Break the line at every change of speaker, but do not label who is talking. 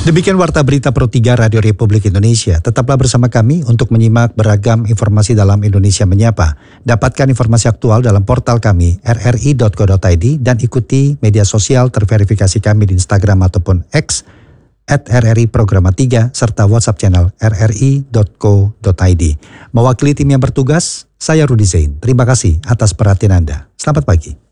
Demikian Warta Berita Pro 3 Radio Republik Indonesia. Tetaplah bersama kami untuk menyimak beragam informasi dalam Indonesia Menyapa. Dapatkan informasi aktual dalam portal kami rri.co.id dan ikuti media sosial terverifikasi kami di Instagram ataupun X @RRI Programa 3 serta WhatsApp channel rri.co.id. Mewakili tim yang bertugas, saya Rudi Zain. Terima kasih atas perhatian Anda. Selamat pagi.